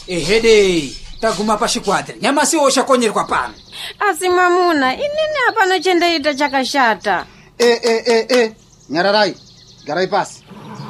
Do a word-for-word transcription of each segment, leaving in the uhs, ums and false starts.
ehede taguma pashikwatira nyama si oshakonyerwa pano. Asi mwamuna inini hapana chendaita chakashata. Eh eh eh eh Nyararai garai pasi.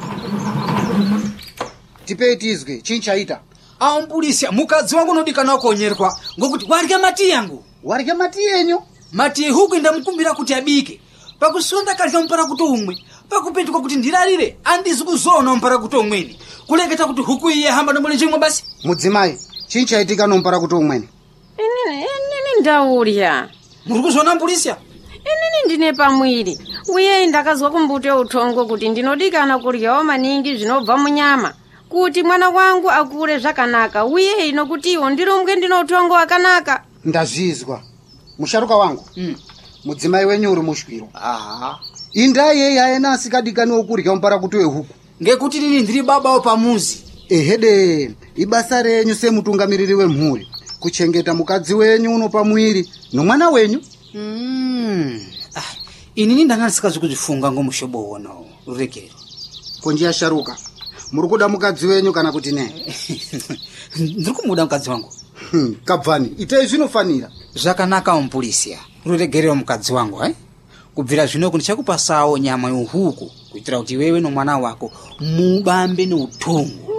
Tipei tizwe chinchaita. Ampulisia mukadzi wangu nodikana konyerwa ngokuti warya mati yangu. Warya mati yenyu? Mati huku ndamukumbira kuti abike. Pakusonda kalika mpara kuti umwe. Pakupetuka kuti ndirarire andizi kuzona mpara kuti umweni. Kuleketa kuti huku iye hamba nomole chimwe basi. Mudzimai chinchaitika nompara kuti umweni. Inini inini ndaurya. Muri kuzona mpulisia? Inini ndine pamwiri. Uye ndakazwa kumbute utongo kuti ndinodikana kuryawo maningi zvinobva munyama. Kuti mwana wangu akure zvakanaka uye ino kuti iwo ndirumwe ndino utongo wakanaka. Ndazvizwa. Musharuka wangu. Mm. Mudzimai wenyu uri mushwiro. Aha. Indaye yaena asikadikani okurya mpara kuti wehuku. Ngekuti nini ndiri baba pamuzi. Ehede ibasa renyu semutungamiriri wemhuri kuchengeta mukadzi wenyu uno pamwiri nomwana wenyu. Mm. Ah, inini ndangasikazi kuzvifunga ngomushobo wono rurekero. Konjia sharuka. Muri kuda mukadzi wenyu kana kuti ne? Ndiri kumuda mukadzi wangu. Hmm, kabvani itei zvinofanira. Zvakanaka Ampulisia. Ruregerero mukadzi wangu eh? Kubvira zvino kuti chakupasawo nyama yohuku kuitira kuti wewe nomwana wako mubambe neutongo.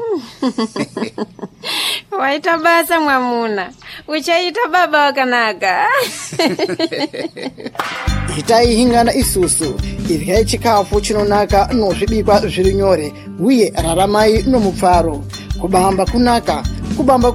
Waita basa mwamuna. Uchaita baba wakanaka. Itai hingana isusu. Iryai chikafu chinonaka nozvibikwa zviri nyore uye raramai nomupfaro. Kubamba kunaka kubamba